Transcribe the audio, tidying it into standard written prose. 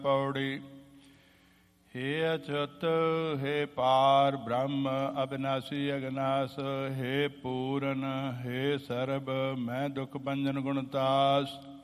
ਪੌੜੀ। हे अच्युत हे पार ब्रह्म अविनाशी अगनाश, हे पूरन हे सर्ब मैं दुख भंजन गुणतास।